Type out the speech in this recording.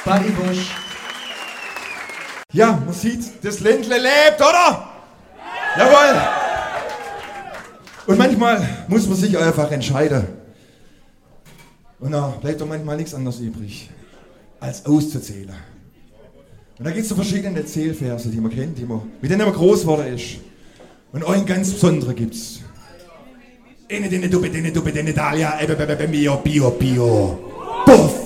Buddy Busch. Ja, man sieht, das Ländle lebt, oder? Jawohl! Und manchmal muss man sich einfach entscheiden. Und da bleibt doch manchmal nichts anderes übrig, als auszuzählen. Und da gibt es so verschiedene Zählverse, die man kennt, mit denen man groß geworden ist. Und einen ganz besonderen gibt's. Ene, dene, dube, dene, Dalia, mio, bio, bio. Puff!